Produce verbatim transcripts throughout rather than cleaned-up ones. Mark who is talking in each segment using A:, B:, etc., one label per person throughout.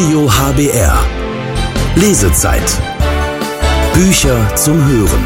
A: Radio H B R. Lesezeit. Bücher zum Hören.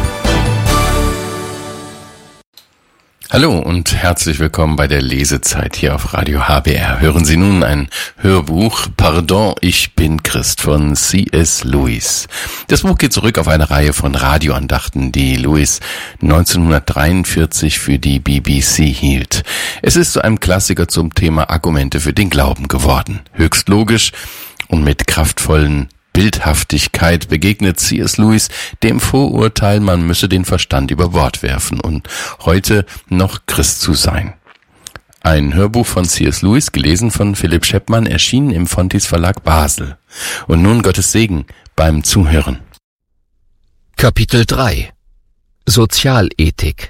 B: Hallo und herzlich willkommen bei der Lesezeit hier auf Radio H B R. Hören Sie nun ein Hörbuch Pardon, ich bin Christ von C S Lewis. Das Buch geht zurück auf eine Reihe von Radioandachten, die Lewis neunzehnhundertdreiundvierzig für die B B C hielt. Es ist zu einem Klassiker zum Thema Argumente für den Glauben geworden. Höchst logisch und mit kraftvollen Bildhaftigkeit begegnet C S Lewis dem Vorurteil, man müsse den Verstand über Bord werfen und heute noch Christ zu sein. Ein Hörbuch von C S Lewis, gelesen von Philipp Scheppmann, erschienen im Fontys Verlag Basel. Und nun Gottes Segen beim Zuhören.
C: Kapitel drei. Sozialethik.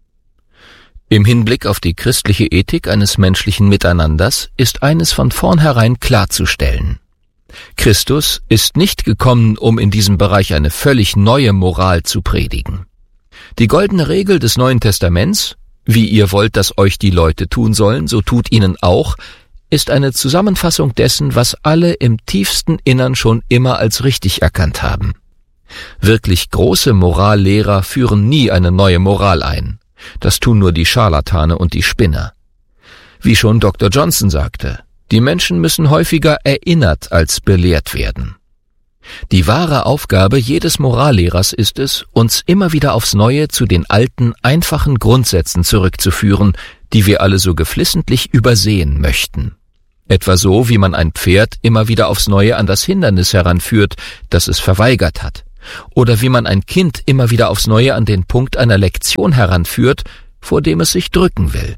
C: Im Hinblick auf die christliche Ethik eines menschlichen Miteinanders ist eines von vornherein klarzustellen. Christus ist nicht gekommen, um in diesem Bereich eine völlig neue Moral zu predigen. Die goldene Regel des Neuen Testaments, wie ihr wollt, dass euch die Leute tun sollen, so tut ihnen auch, ist eine Zusammenfassung dessen, was alle im tiefsten Innern schon immer als richtig erkannt haben. Wirklich große Morallehrer führen nie eine neue Moral ein. Das tun nur die Scharlatane und die Spinner. Wie schon Doktor Johnson sagte, die Menschen müssen häufiger erinnert als belehrt werden. Die wahre Aufgabe jedes Morallehrers ist es, uns immer wieder aufs Neue zu den alten, einfachen Grundsätzen zurückzuführen, die wir alle so geflissentlich übersehen möchten. Etwa so, wie man ein Pferd immer wieder aufs Neue an das Hindernis heranführt, das es verweigert hat. Oder wie man ein Kind immer wieder aufs Neue an den Punkt einer Lektion heranführt, vor dem es sich drücken will.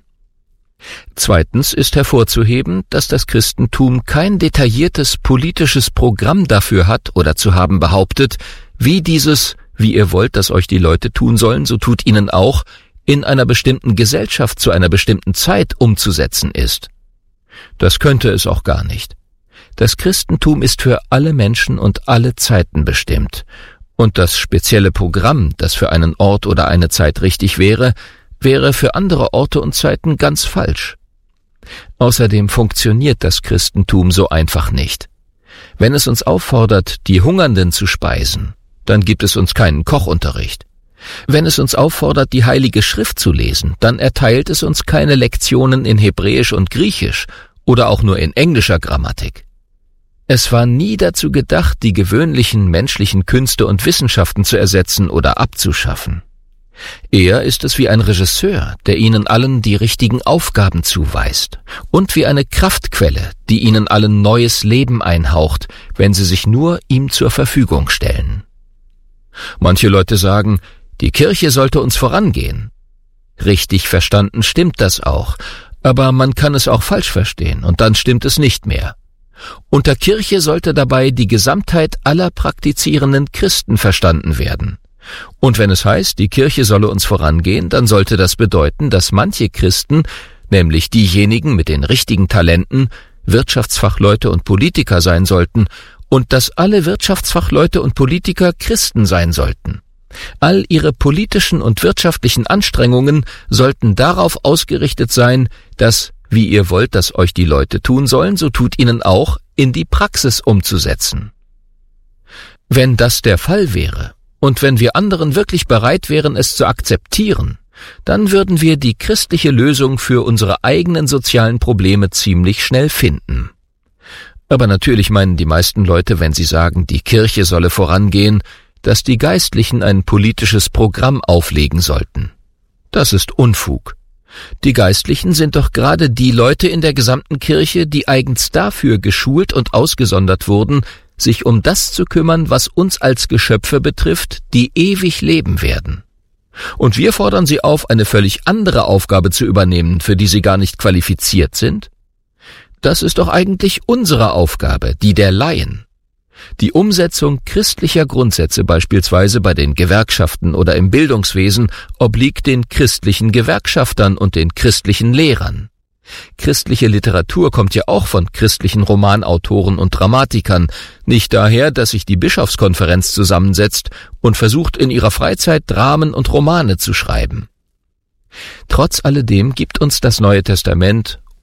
C: Zweitens ist hervorzuheben, dass das Christentum kein detailliertes politisches Programm dafür hat oder zu haben behauptet, wie dieses, wie ihr wollt, dass euch die Leute tun sollen, so tut ihnen auch, in einer bestimmten Gesellschaft zu einer bestimmten Zeit umzusetzen ist. Das könnte es auch gar nicht. Das Christentum ist für alle Menschen und alle Zeiten bestimmt, und das spezielle Programm, das für einen Ort oder eine Zeit richtig wäre, wäre für andere Orte und Zeiten ganz falsch. Außerdem funktioniert das Christentum so einfach nicht. Wenn es uns auffordert, die Hungernden zu speisen, dann gibt es uns keinen Kochunterricht. Wenn es uns auffordert, die Heilige Schrift zu lesen, dann erteilt es uns keine Lektionen in Hebräisch und Griechisch oder auch nur in englischer Grammatik. Es war nie dazu gedacht, die gewöhnlichen menschlichen Künste und Wissenschaften zu ersetzen oder abzuschaffen. Eher ist es wie ein Regisseur, der ihnen allen die richtigen Aufgaben zuweist und wie eine Kraftquelle, die ihnen allen neues Leben einhaucht, wenn sie sich nur ihm zur Verfügung stellen. Manche Leute sagen, die Kirche sollte uns vorangehen. Richtig verstanden stimmt das auch, aber man kann es auch falsch verstehen und dann stimmt es nicht mehr. Unter Kirche sollte dabei die Gesamtheit aller praktizierenden Christen verstanden werden. Und wenn es heißt, die Kirche solle uns vorangehen, dann sollte das bedeuten, dass manche Christen, nämlich diejenigen mit den richtigen Talenten, Wirtschaftsfachleute und Politiker sein sollten und dass alle Wirtschaftsfachleute und Politiker Christen sein sollten. All ihre politischen und wirtschaftlichen Anstrengungen sollten darauf ausgerichtet sein, dass, wie ihr wollt, dass euch die Leute tun sollen, so tut ihnen auch, in die Praxis umzusetzen. Wenn das der Fall wäre, und wenn wir anderen wirklich bereit wären, es zu akzeptieren, dann würden wir die christliche Lösung für unsere eigenen sozialen Probleme ziemlich schnell finden. Aber natürlich meinen die meisten Leute, wenn sie sagen, die Kirche solle vorangehen, dass die Geistlichen ein politisches Programm auflegen sollten. Das ist Unfug. Die Geistlichen sind doch gerade die Leute in der gesamten Kirche, die eigens dafür geschult und ausgesondert wurden, sich um das zu kümmern, was uns als Geschöpfe betrifft, die ewig leben werden. Und wir fordern sie auf, eine völlig andere Aufgabe zu übernehmen, für die sie gar nicht qualifiziert sind? Das ist doch eigentlich unsere Aufgabe, die der Laien. Die Umsetzung christlicher Grundsätze beispielsweise bei den Gewerkschaften oder im Bildungswesen obliegt den christlichen Gewerkschaftern und den christlichen Lehrern. Christliche Literatur kommt ja auch von christlichen Romanautoren und Dramatikern, nicht daher, dass sich die Bischofskonferenz zusammensetzt und versucht, in ihrer Freizeit Dramen und Romane zu schreiben. Trotz alledem gibt uns das Neue Testament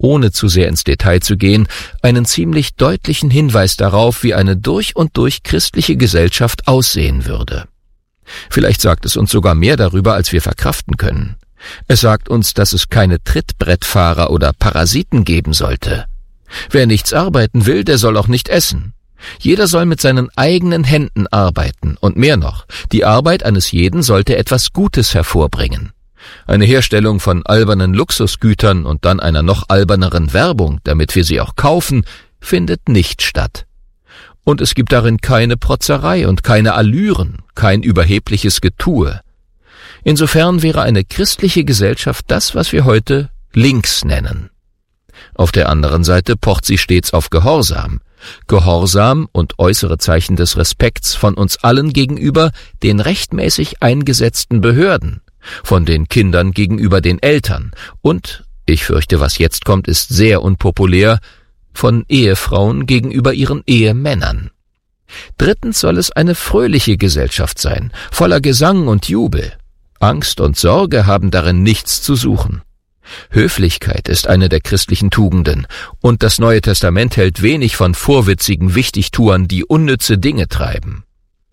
C: ohne zu sehr ins Detail zu gehen, einen ziemlich deutlichen Hinweis darauf, wie eine durch und durch christliche Gesellschaft aussehen würde. Vielleicht sagt es uns sogar mehr darüber, als wir verkraften können. Es sagt uns, dass es keine Trittbrettfahrer oder Parasiten geben sollte. Wer nichts arbeiten will, der soll auch nicht essen. Jeder soll mit seinen eigenen Händen arbeiten und mehr noch, die Arbeit eines jeden sollte etwas Gutes hervorbringen. Eine Herstellung von albernen Luxusgütern und dann einer noch alberneren Werbung, damit wir sie auch kaufen, findet nicht statt. Und es gibt darin keine Protzerei und keine Allüren, kein überhebliches Getue. Insofern wäre eine christliche Gesellschaft das, was wir heute links nennen. Auf der anderen Seite pocht sie stets auf Gehorsam. Gehorsam und äußere Zeichen des Respekts von uns allen gegenüber den rechtmäßig eingesetzten Behörden, von den Kindern gegenüber den Eltern und, ich fürchte, was jetzt kommt, ist sehr unpopulär, von Ehefrauen gegenüber ihren Ehemännern. Drittens soll es eine fröhliche Gesellschaft sein, voller Gesang und Jubel. Angst und Sorge haben darin nichts zu suchen. Höflichkeit ist eine der christlichen Tugenden, und das Neue Testament hält wenig von vorwitzigen Wichtigtuern, die unnütze Dinge treiben.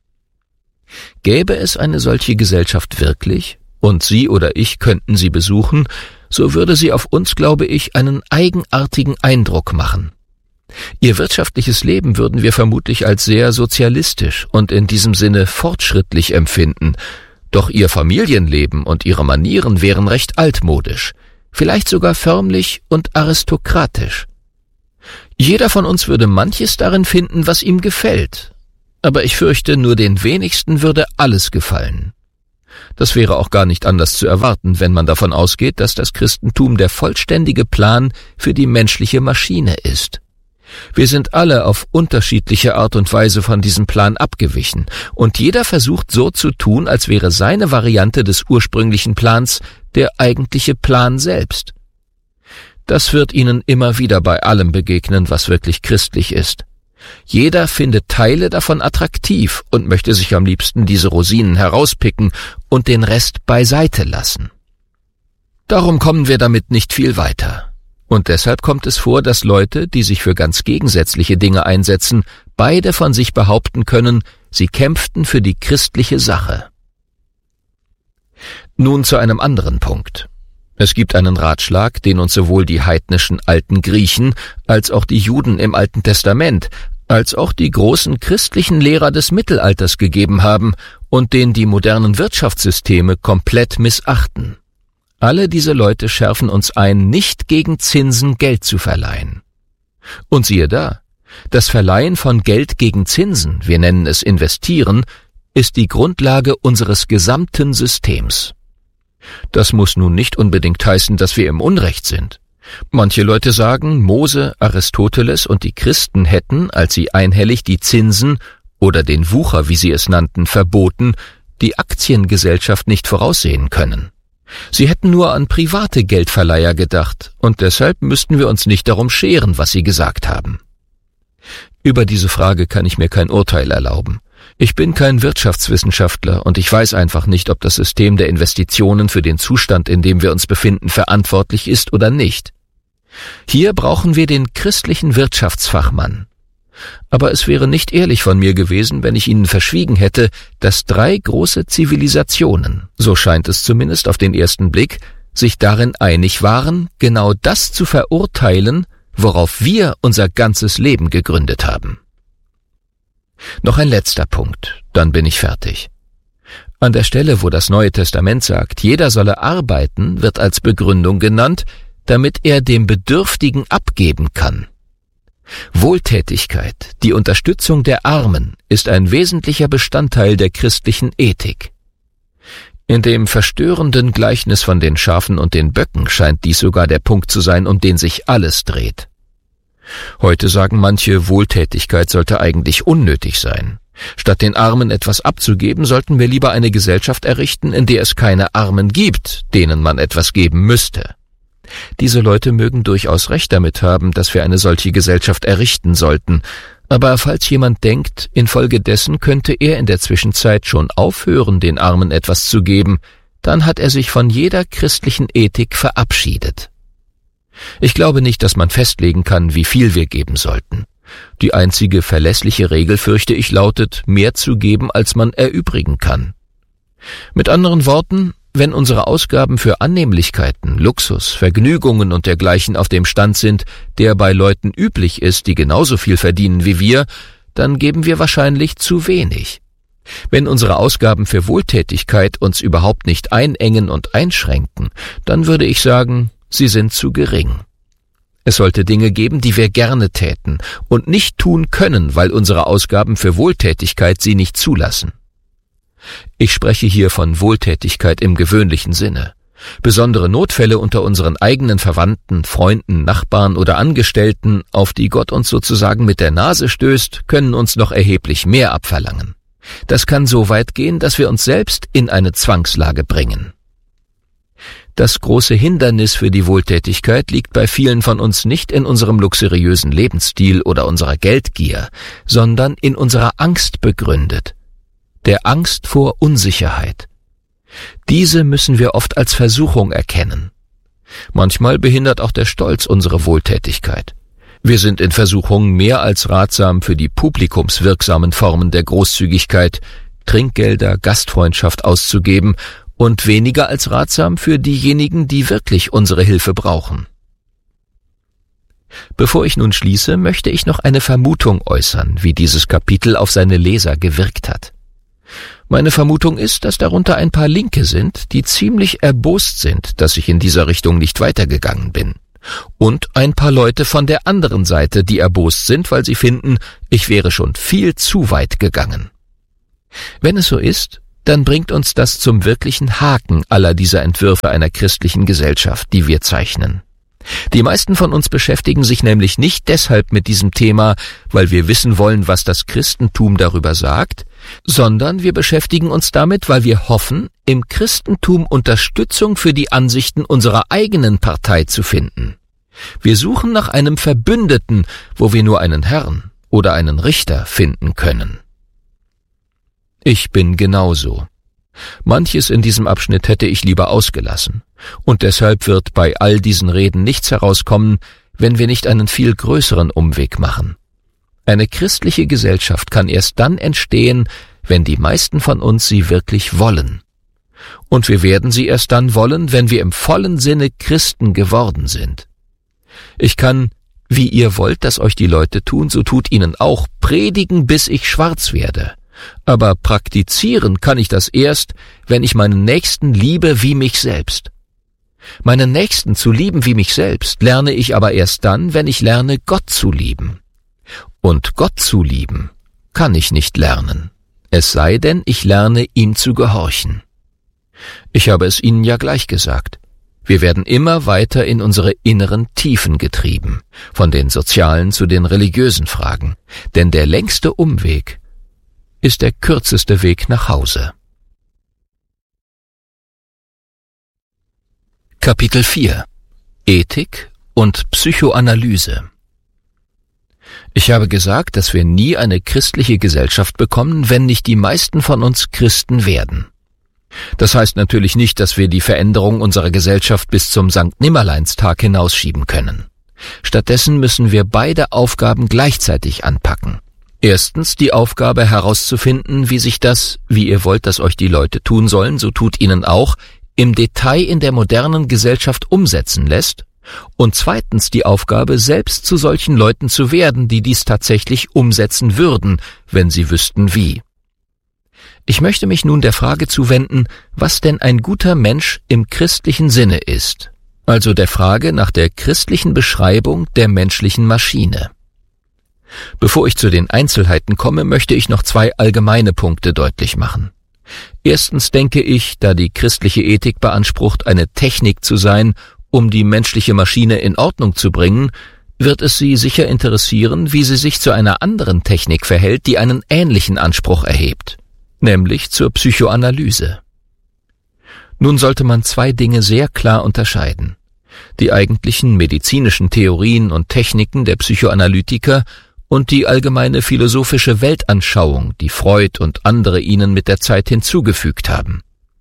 C: Gäbe es eine solche Gesellschaft wirklich, und Sie oder ich könnten sie besuchen, so würde sie auf uns, glaube ich, einen eigenartigen Eindruck machen. Ihr wirtschaftliches Leben würden wir vermutlich als sehr sozialistisch und in diesem Sinne fortschrittlich empfinden, doch ihr Familienleben und ihre Manieren wären recht altmodisch, vielleicht sogar förmlich und aristokratisch. Jeder von uns würde manches darin finden, was ihm gefällt, aber ich fürchte, nur den wenigsten würde alles gefallen. Das wäre auch gar nicht anders zu erwarten, wenn man davon ausgeht, dass das Christentum der vollständige Plan für die menschliche Maschine ist. Wir sind alle auf unterschiedliche Art und Weise von diesem Plan abgewichen, und jeder versucht so zu tun, als wäre seine Variante des ursprünglichen Plans der eigentliche Plan selbst. Das wird Ihnen immer wieder bei allem begegnen, was wirklich christlich ist. Jeder findet Teile davon attraktiv und möchte sich am liebsten diese Rosinen herauspicken und den Rest beiseite lassen. Darum kommen wir damit nicht viel weiter. Und deshalb kommt es vor, dass Leute, die sich für ganz gegensätzliche Dinge einsetzen, beide von sich behaupten können, sie kämpften für die christliche Sache. Nun zu einem anderen Punkt. Es gibt einen Ratschlag, den uns sowohl die heidnischen alten Griechen als auch die Juden im Alten Testament, als auch die großen christlichen Lehrer des Mittelalters gegeben haben und den die modernen Wirtschaftssysteme komplett missachten. Alle diese Leute schärfen uns ein, nicht gegen Zinsen Geld zu verleihen. Und siehe da, das Verleihen von Geld gegen Zinsen, wir nennen es Investieren, ist die Grundlage unseres gesamten Systems. Das muss nun nicht unbedingt heißen, dass wir im Unrecht sind. Manche Leute sagen, Mose, Aristoteles und die Christen hätten, als sie einhellig die Zinsen oder den Wucher, wie sie es nannten, verboten, die Aktiengesellschaft nicht voraussehen können. Sie hätten nur an private Geldverleiher gedacht, und deshalb müssten wir uns nicht darum scheren, was sie gesagt haben. Über diese Frage kann ich mir kein Urteil erlauben. Ich bin kein Wirtschaftswissenschaftler und ich weiß einfach nicht, ob das System der Investitionen für den Zustand, in dem wir uns befinden, verantwortlich ist oder nicht. Hier brauchen wir den christlichen Wirtschaftsfachmann. Aber es wäre nicht ehrlich von mir gewesen, wenn ich Ihnen verschwiegen hätte, dass drei große Zivilisationen, so scheint es zumindest auf den ersten Blick, sich darin einig waren, genau das zu verurteilen, worauf wir unser ganzes Leben gegründet haben. Noch ein letzter Punkt, dann bin ich fertig. An der Stelle, wo das Neue Testament sagt, jeder solle arbeiten, wird als Begründung genannt, damit er dem Bedürftigen abgeben kann. Wohltätigkeit, die Unterstützung der Armen, ist ein wesentlicher Bestandteil der christlichen Ethik. In dem verstörenden Gleichnis von den Schafen und den Böcken scheint dies sogar der Punkt zu sein, um den sich alles dreht. Heute sagen manche, Wohltätigkeit sollte eigentlich unnötig sein. Statt den Armen etwas abzugeben, sollten wir lieber eine Gesellschaft errichten, in der es keine Armen gibt, denen man etwas geben müsste. Diese Leute mögen durchaus recht damit haben, dass wir eine solche Gesellschaft errichten sollten, aber falls jemand denkt, infolgedessen könnte er in der Zwischenzeit schon aufhören, den Armen etwas zu geben, dann hat er sich von jeder christlichen Ethik verabschiedet. Ich glaube nicht, dass man festlegen kann, wie viel wir geben sollten. Die einzige verlässliche Regel, fürchte ich, lautet, mehr zu geben, als man erübrigen kann. Mit anderen Worten, wenn unsere Ausgaben für Annehmlichkeiten, Luxus, Vergnügungen und dergleichen auf dem Stand sind, der bei Leuten üblich ist, die genauso viel verdienen wie wir, dann geben wir wahrscheinlich zu wenig. Wenn unsere Ausgaben für Wohltätigkeit uns überhaupt nicht einengen und einschränken, dann würde ich sagen, sie sind zu gering. Es sollte Dinge geben, die wir gerne täten und nicht tun können, weil unsere Ausgaben für Wohltätigkeit sie nicht zulassen. Ich spreche hier von Wohltätigkeit im gewöhnlichen Sinne. Besondere Notfälle unter unseren eigenen Verwandten, Freunden, Nachbarn oder Angestellten, auf die Gott uns sozusagen mit der Nase stößt, können uns noch erheblich mehr abverlangen. Das kann so weit gehen, dass wir uns selbst in eine Zwangslage bringen. Das große Hindernis für die Wohltätigkeit liegt bei vielen von uns nicht in unserem luxuriösen Lebensstil oder unserer Geldgier, sondern in unserer Angst begründet. Der Angst vor Unsicherheit. Diese müssen wir oft als Versuchung erkennen. Manchmal behindert auch der Stolz unsere Wohltätigkeit. Wir sind in Versuchung, mehr als ratsam für die publikumswirksamen Formen der Großzügigkeit, Trinkgelder, Gastfreundschaft auszugeben und weniger als ratsam für diejenigen, die wirklich unsere Hilfe brauchen. Bevor ich nun schließe, möchte ich noch eine Vermutung äußern, wie dieses Kapitel auf seine Leser gewirkt hat. Meine Vermutung ist, dass darunter ein paar Linke sind, die ziemlich erbost sind, dass ich in dieser Richtung nicht weitergegangen bin. Und ein paar Leute von der anderen Seite, die erbost sind, weil sie finden, ich wäre schon viel zu weit gegangen. Wenn es so ist, dann bringt uns das zum wirklichen Haken aller dieser Entwürfe einer christlichen Gesellschaft, die wir zeichnen. Die meisten von uns beschäftigen sich nämlich nicht deshalb mit diesem Thema, weil wir wissen wollen, was das Christentum darüber sagt, sondern wir beschäftigen uns damit, weil wir hoffen, im Christentum Unterstützung für die Ansichten unserer eigenen Partei zu finden. Wir suchen nach einem Verbündeten, wo wir nur einen Herrn oder einen Richter finden können. Ich bin genauso. Manches in diesem Abschnitt hätte ich lieber ausgelassen, und deshalb wird bei all diesen Reden nichts herauskommen, wenn wir nicht einen viel größeren Umweg machen. Eine christliche Gesellschaft kann erst dann entstehen, wenn die meisten von uns sie wirklich wollen. Und wir werden sie erst dann wollen, wenn wir im vollen Sinne Christen geworden sind. Ich kann, wie ihr wollt, dass euch die Leute tun, so tut ihnen auch, predigen, bis ich schwarz werde. Aber praktizieren kann ich das erst, wenn ich meinen Nächsten liebe wie mich selbst. Meinen Nächsten zu lieben wie mich selbst lerne ich aber erst dann, wenn ich lerne, Gott zu lieben. Und Gott zu lieben kann ich nicht lernen, es sei denn, ich lerne, ihm zu gehorchen. Ich habe es Ihnen ja gleich gesagt. Wir werden immer weiter in unsere inneren Tiefen getrieben, von den sozialen zu den religiösen Fragen, denn der längste Umweg ist der kürzeste Weg nach Hause. Kapitel vier. Ethik und Psychoanalyse. Ich habe gesagt, dass wir nie eine christliche Gesellschaft bekommen, wenn nicht die meisten von uns Christen werden. Das heißt natürlich nicht, dass wir die Veränderung unserer Gesellschaft bis zum Sankt Nimmerleinstag hinausschieben können. Stattdessen müssen wir beide Aufgaben gleichzeitig anpacken. Erstens die Aufgabe herauszufinden, wie sich das, wie ihr wollt, dass euch die Leute tun sollen, so tut ihnen auch, im Detail in der modernen Gesellschaft umsetzen lässt, und zweitens die Aufgabe, selbst zu solchen Leuten zu werden, die dies tatsächlich umsetzen würden, wenn sie wüssten wie. Ich möchte mich nun der Frage zuwenden, was denn ein guter Mensch im christlichen Sinne ist, also der Frage nach der christlichen Beschreibung der menschlichen Maschine. Bevor ich zu den Einzelheiten komme, möchte ich noch zwei allgemeine Punkte deutlich machen. Erstens denke ich, da die christliche Ethik beansprucht, eine Technik zu sein, um die menschliche Maschine in Ordnung zu bringen, wird es Sie sicher interessieren, wie sie sich zu einer anderen Technik verhält, die einen ähnlichen Anspruch erhebt, nämlich zur Psychoanalyse. Nun sollte man zwei Dinge sehr klar unterscheiden: die eigentlichen medizinischen Theorien und Techniken der Psychoanalytiker und die allgemeine philosophische Weltanschauung, die Freud und andere ihnen mit der Zeit hinzugefügt haben.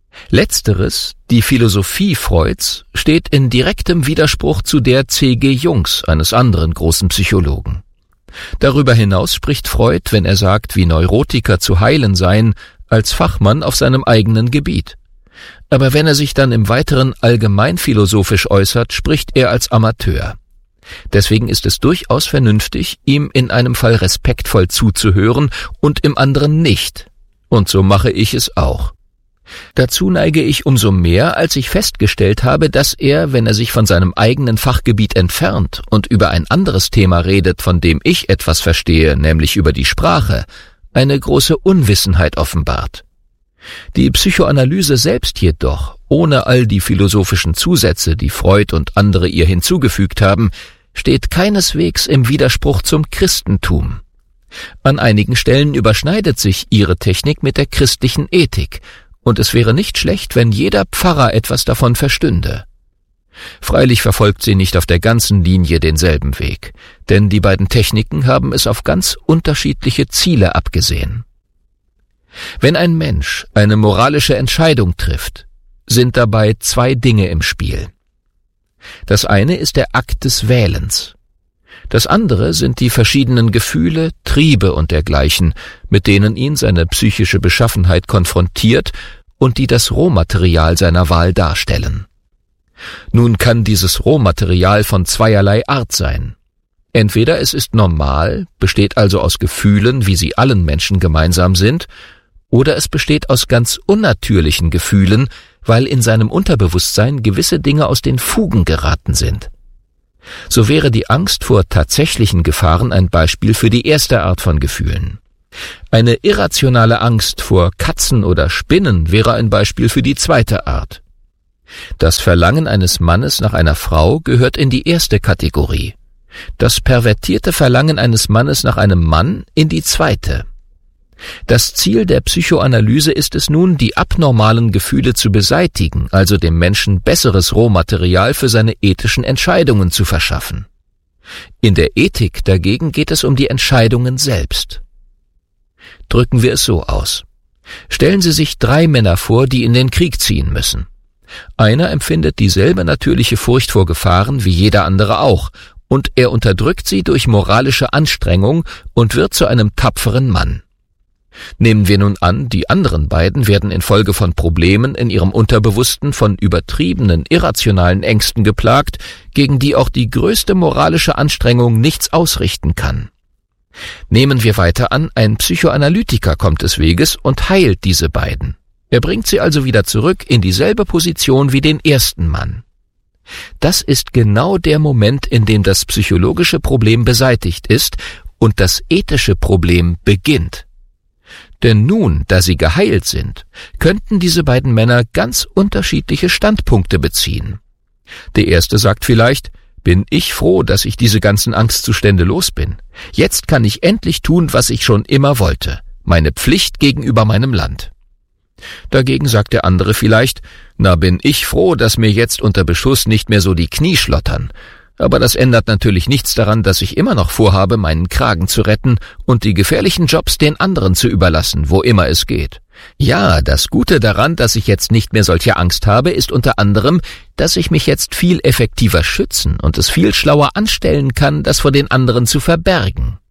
C: Letzteres, die Philosophie Freuds, steht in direktem Widerspruch zu der C G Jungs, eines anderen großen Psychologen. Darüber hinaus spricht Freud, wenn er sagt, wie Neurotiker zu heilen seien, als Fachmann auf seinem eigenen Gebiet. Aber wenn er sich dann im Weiteren allgemeinphilosophisch äußert, spricht er als Amateur. Deswegen ist es durchaus vernünftig, ihm in einem Fall respektvoll zuzuhören und im anderen nicht. Und so mache ich es auch. Dazu neige ich umso mehr, als ich festgestellt habe, dass er, wenn er sich von seinem eigenen Fachgebiet entfernt und über ein anderes Thema redet, von dem ich etwas verstehe, nämlich über die Sprache, eine große Unwissenheit offenbart. Die Psychoanalyse selbst jedoch, ohne all die philosophischen Zusätze, die Freud und andere ihr hinzugefügt haben, steht keineswegs im Widerspruch zum Christentum. An einigen Stellen überschneidet sich ihre Technik mit der christlichen Ethik, und es wäre nicht schlecht, wenn jeder Pfarrer etwas davon verstünde. Freilich verfolgt sie nicht auf der ganzen Linie denselben Weg, denn die beiden Techniken haben es auf ganz unterschiedliche Ziele abgesehen. Wenn ein Mensch eine moralische Entscheidung trifft, sind dabei zwei Dinge im Spiel. Das eine ist der Akt des Wählens. Das andere sind die verschiedenen Gefühle, Triebe und dergleichen, mit denen ihn seine psychische Beschaffenheit konfrontiert und die das Rohmaterial seiner Wahl darstellen. Nun kann dieses Rohmaterial von zweierlei Art sein. Entweder es ist normal, besteht also aus Gefühlen, wie sie allen Menschen gemeinsam sind, oder es besteht aus ganz unnatürlichen Gefühlen, weil in seinem Unterbewusstsein gewisse Dinge aus den Fugen geraten sind. So wäre die Angst vor tatsächlichen Gefahren ein Beispiel für die erste Art von Gefühlen. Eine irrationale Angst vor Katzen oder Spinnen wäre ein Beispiel für die zweite Art. Das Verlangen eines Mannes nach einer Frau gehört in die erste Kategorie. Das pervertierte Verlangen eines Mannes nach einem Mann in die zweite. Das Ziel der Psychoanalyse ist es nun, die abnormalen Gefühle zu beseitigen, also dem Menschen besseres Rohmaterial für seine ethischen Entscheidungen zu verschaffen. In der Ethik dagegen geht es um die Entscheidungen selbst. Drücken wir es so aus. Stellen Sie sich drei Männer vor, die in den Krieg ziehen müssen. Einer empfindet dieselbe natürliche Furcht vor Gefahren wie jeder andere auch, und er unterdrückt sie durch moralische Anstrengung und wird zu einem tapferen Mann. Nehmen wir nun an, die anderen beiden werden infolge von Problemen in ihrem Unterbewussten von übertriebenen, irrationalen Ängsten geplagt, gegen die auch die größte moralische Anstrengung nichts ausrichten kann. Nehmen wir weiter an, ein Psychoanalytiker kommt des Weges und heilt diese beiden. Er bringt sie also wieder zurück in dieselbe Position wie den ersten Mann. Das ist genau der Moment, in dem das psychologische Problem beseitigt ist und das ethische Problem beginnt. Denn nun, da sie geheilt sind, könnten diese beiden Männer ganz unterschiedliche Standpunkte beziehen. Der erste sagt vielleicht: Bin ich froh, dass ich diese ganzen Angstzustände los bin. Jetzt kann ich endlich tun, was ich schon immer wollte, meine Pflicht gegenüber meinem Land. Dagegen sagt der andere vielleicht: Na, bin ich froh, dass mir jetzt unter Beschuss nicht mehr so die Knie schlottern. Aber das ändert natürlich nichts daran, dass ich immer noch vorhabe, meinen Kragen zu retten und die gefährlichen Jobs den anderen zu überlassen, wo immer es geht. Ja, das Gute daran, dass ich jetzt nicht mehr solche Angst habe, ist unter anderem, dass ich mich jetzt viel effektiver schützen und es viel schlauer anstellen kann, das vor den anderen zu verbergen.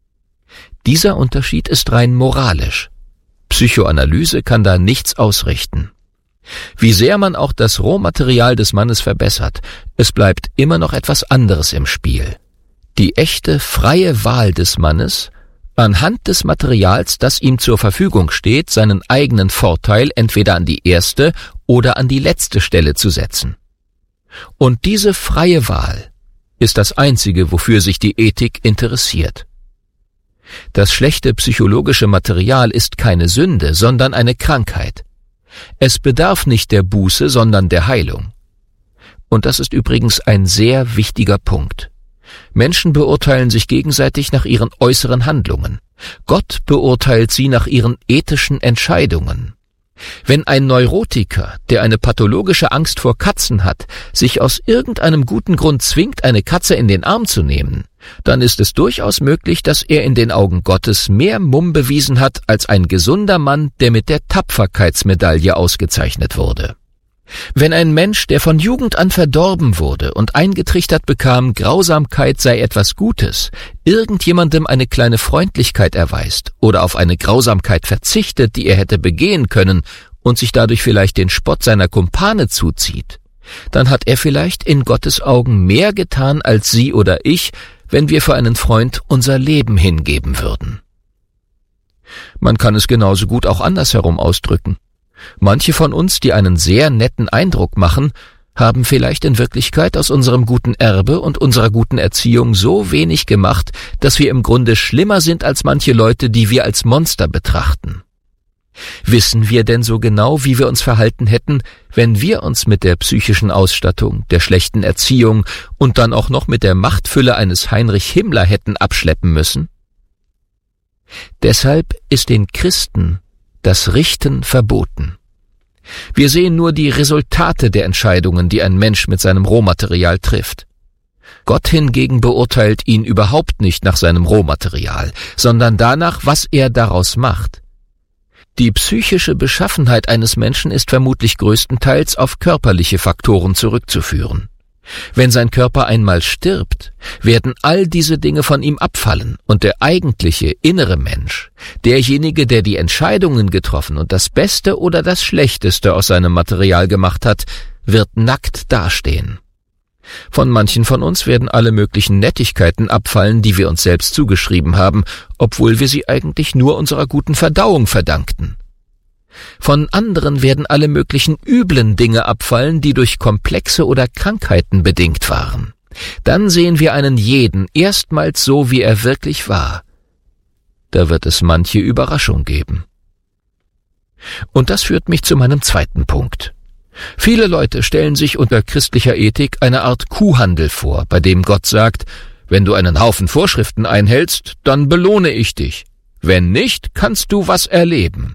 C: Dieser Unterschied ist rein moralisch. Psychoanalyse kann da nichts ausrichten. Wie sehr man auch das Rohmaterial des Mannes verbessert, es bleibt immer noch etwas anderes im Spiel. Die echte, freie Wahl des Mannes, anhand des Materials, das ihm zur Verfügung steht, seinen eigenen Vorteil entweder an die erste oder an die letzte Stelle zu setzen. Und diese freie Wahl ist das Einzige, wofür sich die Ethik interessiert. Das schlechte psychologische Material ist keine Sünde, sondern eine Krankheit. Es bedarf nicht der Buße, sondern der Heilung. Und das ist übrigens ein sehr wichtiger Punkt. Menschen beurteilen sich gegenseitig nach ihren äußeren Handlungen. Gott beurteilt sie nach ihren ethischen Entscheidungen. Wenn ein Neurotiker, der eine pathologische Angst vor Katzen hat, sich aus irgendeinem guten Grund zwingt, eine Katze in den Arm zu nehmen, dann ist es durchaus möglich, dass er in den Augen Gottes mehr Mumm bewiesen hat als ein gesunder Mann, der mit der Tapferkeitsmedaille ausgezeichnet wurde. Wenn ein Mensch, der von Jugend an verdorben wurde und eingetrichtert bekam, Grausamkeit sei etwas Gutes, irgendjemandem eine kleine Freundlichkeit erweist oder auf eine Grausamkeit verzichtet, die er hätte begehen können, und sich dadurch vielleicht den Spott seiner Kumpane zuzieht, dann hat er vielleicht in Gottes Augen mehr getan als Sie oder ich, wenn wir für einen Freund unser Leben hingeben würden. Man kann es genauso gut auch andersherum ausdrücken. Manche von uns, die einen sehr netten Eindruck machen, haben vielleicht in Wirklichkeit aus unserem guten Erbe und unserer guten Erziehung so wenig gemacht, dass wir im Grunde schlimmer sind als manche Leute, die wir als Monster betrachten. Wissen wir denn so genau, wie wir uns verhalten hätten, wenn wir uns mit der psychischen Ausstattung, der schlechten Erziehung und dann auch noch mit der Machtfülle eines Heinrich Himmler hätten abschleppen müssen? Deshalb ist den Christen das Richten verboten. Wir sehen nur die Resultate der Entscheidungen, die ein Mensch mit seinem Rohmaterial trifft. Gott hingegen beurteilt ihn überhaupt nicht nach seinem Rohmaterial, sondern danach, was er daraus macht. Die psychische Beschaffenheit eines Menschen ist vermutlich größtenteils auf körperliche Faktoren zurückzuführen. Wenn sein Körper einmal stirbt, werden all diese Dinge von ihm abfallen und der eigentliche, innere Mensch, derjenige, der die Entscheidungen getroffen und das Beste oder das Schlechteste aus seinem Material gemacht hat, wird nackt dastehen. Von manchen von uns werden alle möglichen Nettigkeiten abfallen, die wir uns selbst zugeschrieben haben, obwohl wir sie eigentlich nur unserer guten Verdauung verdankten. Von anderen werden alle möglichen üblen Dinge abfallen, die durch Komplexe oder Krankheiten bedingt waren. Dann sehen wir einen jeden erstmals so, wie er wirklich war. Da wird es manche Überraschung geben. Und das führt mich zu meinem zweiten Punkt. Viele Leute stellen sich unter christlicher Ethik eine Art Kuhhandel vor, bei dem Gott sagt, wenn du einen Haufen Vorschriften einhältst, dann belohne ich dich. Wenn nicht, kannst du was erleben.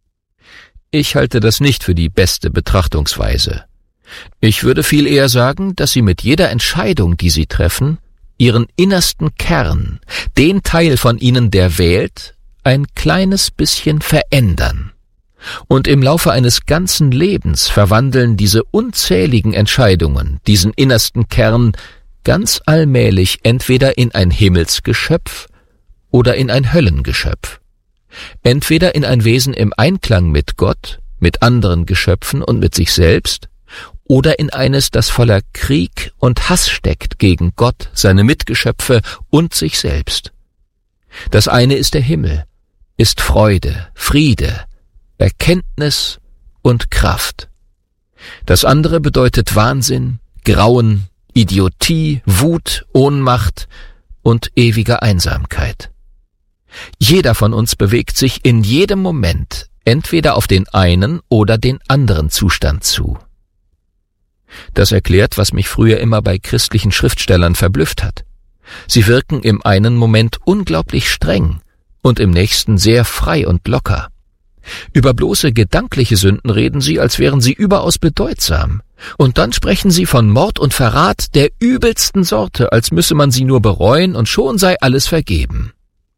C: Ich halte das nicht für die beste Betrachtungsweise. Ich würde viel eher sagen, dass Sie mit jeder Entscheidung, die Sie treffen, Ihren innersten Kern, den Teil von Ihnen, der wählt, ein kleines bisschen verändern. Und im Laufe eines ganzen Lebens verwandeln diese unzähligen Entscheidungen diesen innersten Kern ganz allmählich entweder in ein Himmelsgeschöpf oder in ein Höllengeschöpf. Entweder in ein Wesen im Einklang mit Gott, mit anderen Geschöpfen und mit sich selbst, oder in eines, das voller Krieg und Hass steckt gegen Gott, seine Mitgeschöpfe und sich selbst. Das eine ist der Himmel, ist Freude, Friede, Erkenntnis und Kraft. Das andere bedeutet Wahnsinn, Grauen, Idiotie, Wut, Ohnmacht und ewige Einsamkeit. Jeder von uns bewegt sich in jedem Moment entweder auf den einen oder den anderen Zustand zu. Das erklärt, was mich früher immer bei christlichen Schriftstellern verblüfft hat. Sie wirken im einen Moment unglaublich streng und im nächsten sehr frei und locker. Über bloße gedankliche Sünden reden sie, als wären sie überaus bedeutsam. Und dann sprechen sie von Mord und Verrat der übelsten Sorte, als müsse man sie nur bereuen und schon sei alles vergeben.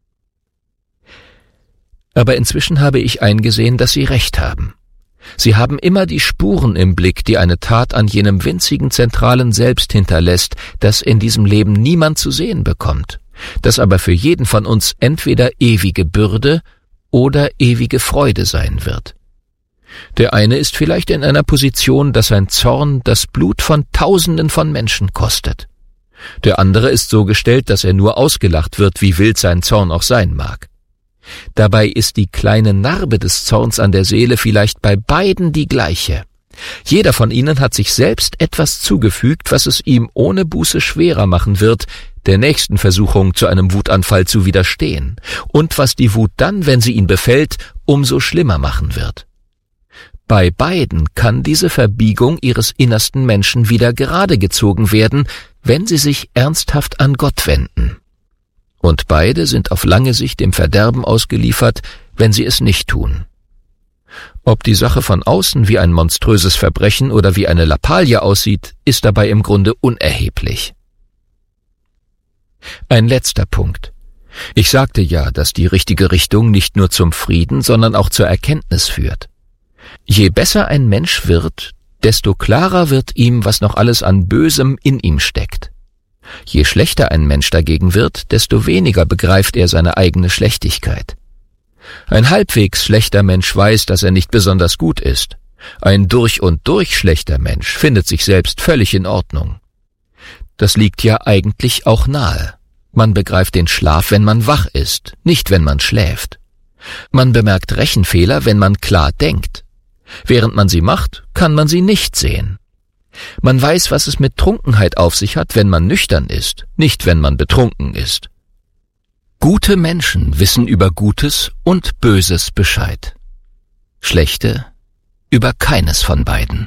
C: Aber inzwischen habe ich eingesehen, dass sie recht haben. Sie haben immer die Spuren im Blick, die eine Tat an jenem winzigen zentralen Selbst hinterlässt, das in diesem Leben niemand zu sehen bekommt, das aber für jeden von uns entweder ewige Bürde oder ewige Freude sein wird. Der eine ist vielleicht in einer Position, dass sein Zorn das Blut von Tausenden von Menschen kostet. Der andere ist so gestellt, dass er nur ausgelacht wird, wie wild sein Zorn auch sein mag. Dabei ist die kleine Narbe des Zorns an der Seele vielleicht bei beiden die gleiche. Jeder von ihnen hat sich selbst etwas zugefügt, was es ihm ohne Buße schwerer machen wird, der nächsten Versuchung zu einem Wutanfall zu widerstehen, und was die Wut dann, wenn sie ihn befällt, umso schlimmer machen wird. Bei beiden kann diese Verbiegung ihres innersten Menschen wieder gerade gezogen werden, wenn sie sich ernsthaft an Gott wenden. Und beide sind auf lange Sicht dem Verderben ausgeliefert, wenn sie es nicht tun. Ob die Sache von außen wie ein monströses Verbrechen oder wie eine Lappalie aussieht, ist dabei im Grunde unerheblich. Ein letzter Punkt. Ich sagte ja, dass die richtige Richtung nicht nur zum Frieden, sondern auch zur Erkenntnis führt. Je besser ein Mensch wird, desto klarer wird ihm, was noch alles an Bösem in ihm steckt. Je schlechter ein Mensch dagegen wird, desto weniger begreift er seine eigene Schlechtigkeit. Ein halbwegs schlechter Mensch weiß, dass er nicht besonders gut ist. Ein durch und durch schlechter Mensch findet sich selbst völlig in Ordnung. Das liegt ja eigentlich auch nahe. Man begreift den Schlaf, wenn man wach ist, nicht wenn man schläft. Man bemerkt Rechenfehler, wenn man klar denkt. Während man sie macht, kann man sie nicht sehen. Man weiß, was es mit Trunkenheit auf sich hat, wenn man nüchtern ist, nicht wenn man betrunken ist. Gute Menschen wissen über Gutes und Böses Bescheid. Schlechte über keines von beiden.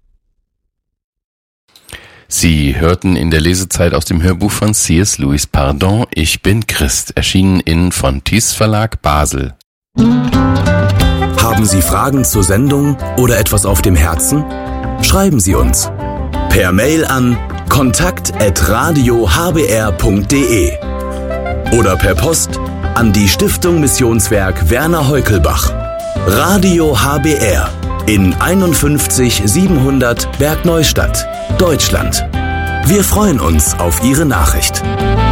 B: Sie hörten in der Lesezeit aus dem Hörbuch von C S Lewis Pardon, Ich bin Christ, erschienen in Fontys Verlag Basel.
A: Haben Sie Fragen zur Sendung oder etwas auf dem Herzen? Schreiben Sie uns per Mail an kontakt at radio h b r punkt d e oder per Post an die Stiftung Missionswerk Werner Heukelbach, Radio H B R in einundfünfzig siebenhundert Bergneustadt, Deutschland. Wir freuen uns auf Ihre Nachricht.